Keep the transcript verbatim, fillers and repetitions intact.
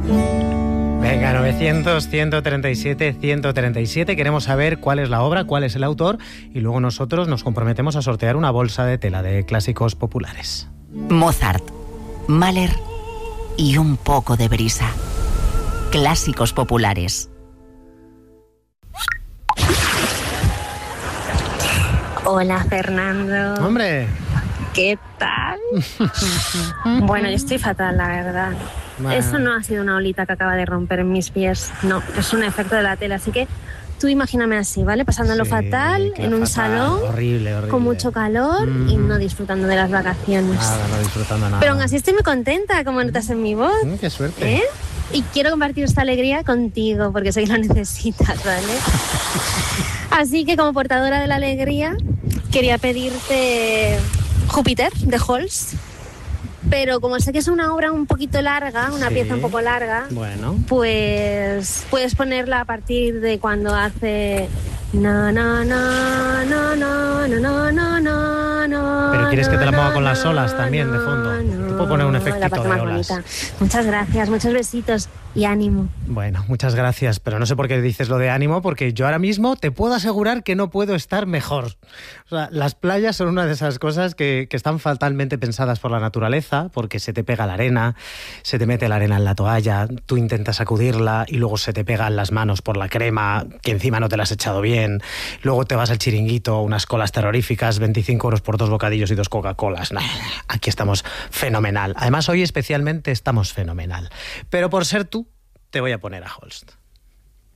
Venga, novecientos, ciento treinta y siete, ciento treinta y siete. Queremos saber cuál es la obra, cuál es el autor y luego nosotros nos comprometemos a sortear una bolsa de tela de clásicos populares. Mozart, Mahler y un poco de brisa. Clásicos populares. Hola, Fernando. ¡Hombre! ¿Qué tal? Bueno, yo estoy fatal, la verdad. Bueno. Eso no ha sido una olita que acaba de romper en mis pies. No, es un efecto de la tela. Así que tú imagíname así, ¿vale? Pasándolo sí, fatal, en un fatal, salón, horrible, horrible. Con mucho calor mm. y no disfrutando de las vacaciones. Nada, no disfrutando nada. Pero aún así estoy muy contenta, como notas en mi voz. Mm, ¡Qué suerte! ¿Eh? Y quiero compartir esta alegría contigo, porque sé que lo necesitas, ¿vale? Así que como portadora de la alegría, quería pedirte Júpiter, de Holst. Pero como sé que es una obra un poquito larga, una sí, pieza un poco larga, bueno. Pues puedes ponerla a partir de cuando hace... No, no, no, no, no, no, no, no, no. Pero quieres que te la ponga con las no, olas también, de fondo. No, te puedo poner un efectito la parte de más olas. Bonita. Muchas gracias, muchos besitos y ánimo. Bueno, muchas gracias, pero no sé por qué dices lo de ánimo, porque yo ahora mismo te puedo asegurar que no puedo estar mejor. O sea, las playas son una de esas cosas que, que están fatalmente pensadas por la naturaleza, porque se te pega la arena, se te mete la arena en la toalla, tú intentas sacudirla y luego se te pegan las manos por la crema, que encima no te la has echado bien. Luego te vas al chiringuito, unas colas terroríficas, veinticinco euros por dos bocadillos y dos Coca-Colas. Nah, aquí estamos fenomenal. Además, hoy especialmente estamos fenomenal. Pero por ser tú, te voy a poner a Holst.